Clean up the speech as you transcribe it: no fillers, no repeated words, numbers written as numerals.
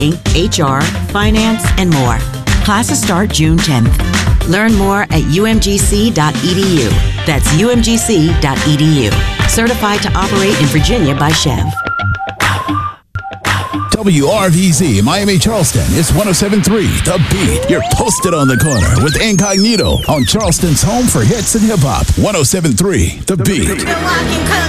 HR, finance, and more. Classes start June 10th. Learn more at umgc.edu. That's umgc.edu. Certified to operate in Virginia by Chev. WRVZ Miami Charleston is 107.3 The Beat. You're posted on the corner with Incognito on Charleston's home for hits and hip hop. 107.3 The Beat.